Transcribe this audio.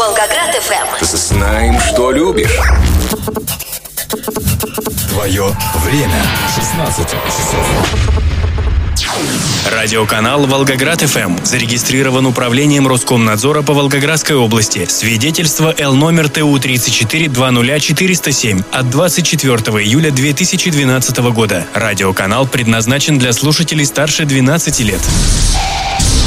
Волгоград ФМ. Знаем, что любишь. Твое время. 16 часов. Радиоканал «Волгоград ФМ» зарегистрирован Управлением Роскомнадзора по Волгоградской области. Свидетельство Л-номер ТУ-34-20407 от 24 июля 2012 года. Радиоканал предназначен для слушателей старше 12 лет.